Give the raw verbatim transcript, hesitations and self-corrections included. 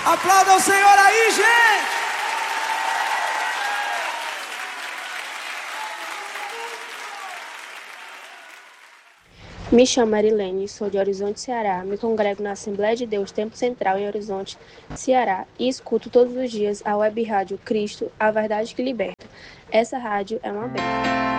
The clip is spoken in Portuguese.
Aplauda o Senhor aí, gente! Me chamo Marilene, sou de Horizonte, Ceará. Me congrego na Assembleia de Deus Tempo Central em Horizonte, Ceará, e escuto todos os dias a web rádio Cristo, a verdade que liberta. Essa rádio é uma bênção.